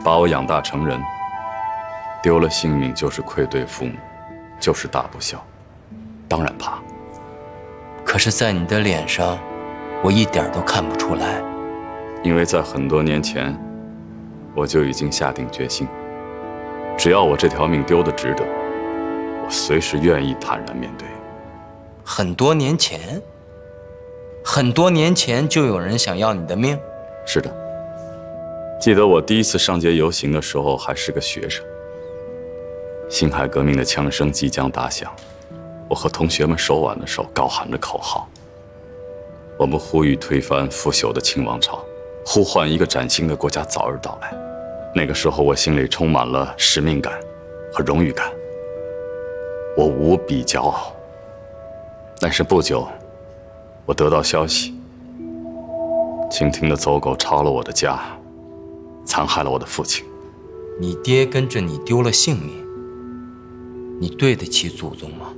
把我养大成人，丢了性命就是愧对父母，就是大不孝，当然怕。 可是，在你的脸上，我一点都看不出来。 因为在很多年前，我就已经下定决心，只要我这条命丢得值得，我随时愿意坦然面对。 很多年前，很多年前就有人想要你的命？ 是的，记得我第一次上街游行的时候还是个学生，辛亥革命的枪声即将打响，我和同学们手挽着手，高喊着口号。我们呼吁推翻腐朽的清王朝，呼唤一个崭新的国家早日到来。那个时候，我心里充满了使命感和荣誉感，我无比骄傲。但是不久，我得到消息，清廷的走狗抄了我的家，残害了我的父亲。 你爹跟着你丢了性命，你对得起祖宗吗？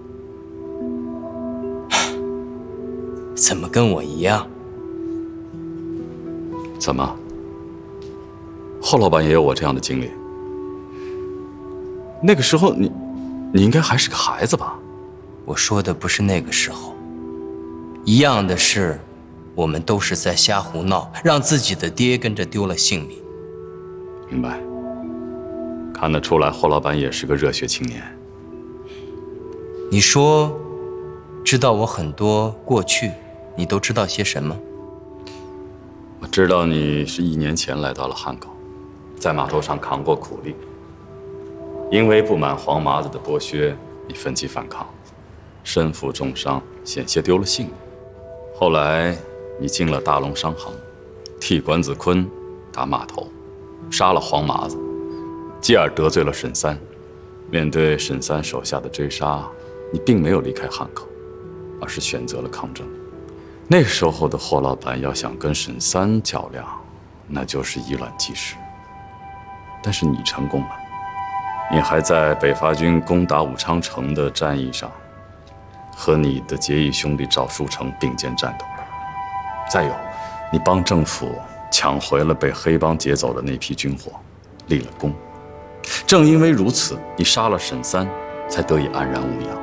怎么跟我一样？ 怎么？后老板也有我这样的经历？那个时候你应该还是个孩子吧？ 我说的不是那个时候，一样的是，我们都是在瞎胡闹，让自己的爹跟着丢了性命。 明白。看得出来，霍老板也是个热血青年。 你说，知道我很多过去，你都知道些什么？ 我知道你是1年前来到了汉口，在码头上扛过苦力，因为不满黄麻子的剥削，你奋起反抗，身负重伤，险些丢了性命。后来你进了大龙商行，替管子坤打码头，杀了黄麻子，继而得罪了沈三。面对沈三手下的追杀，你并没有离开汉口，而是选择了抗争。那时候的霍老板要想跟沈三较量，那就是以卵击石。但是你成功了，你还在北伐军攻打武昌城的战役上，和你的结义兄弟赵书成并肩战斗。再有，你帮政府抢回了被黑帮劫走的那批军火，立了功。正因为如此，你杀了沈三，才得以安然无恙。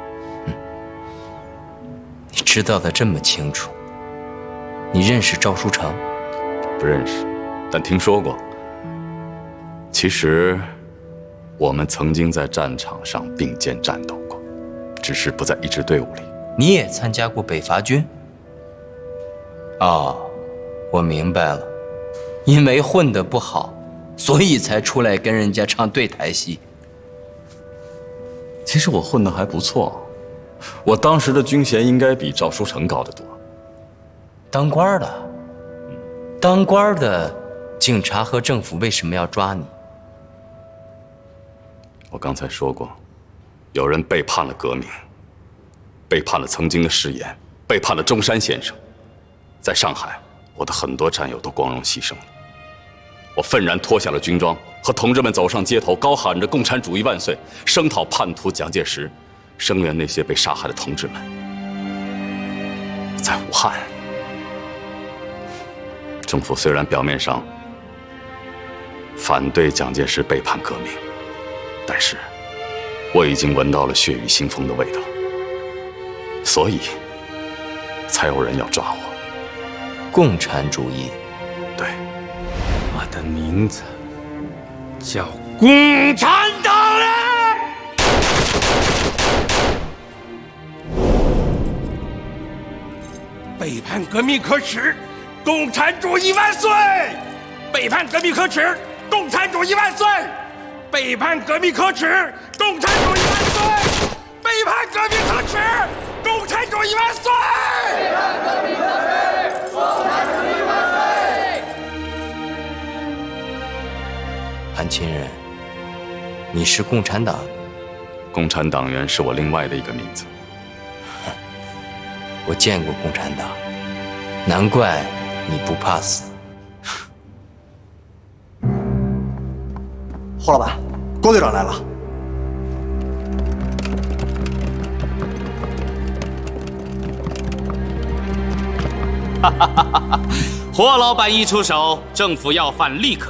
你知道的这么清楚，你认识赵书成？ 不认识，但听说过。其实，我们曾经在战场上并肩战斗过，只是不在一支队伍里。 你也参加过北伐军？哦，我明白了，因为混得不好，所以才出来跟人家唱对台戏。 其实我混得还不错，我当时的军衔应该比赵书成高得多。 当官的，当官的，警察和政府为什么要抓你？ 我刚才说过，有人背叛了革命，背叛了曾经的誓言，背叛了中山先生。在上海，我的很多战友都光荣牺牲了。我愤然脱下了军装，和同志们走上街头，高喊着"共产主义万岁"，声讨叛徒蒋介石，声援那些被杀害的同志们。在武汉，政府虽然表面上反对蒋介石背叛革命，但是我已经闻到了血雨腥风的味道，所以才有人要抓我。 共产主义？ 对， 我的名字叫共产党人。背叛革命可耻，共产主义万岁！背叛革命可耻，共产主义万岁！背叛革命可耻，共产主义万岁！背叛革命可耻，共产主义万岁！背叛革命可耻，共产主义万岁！ 韩亲人，你是共产党？ 共产党员是我另外的一个名字。 我见过共产党，难怪你不怕死。 霍老板，郭队长来了。 霍老板一出手，政府要犯立刻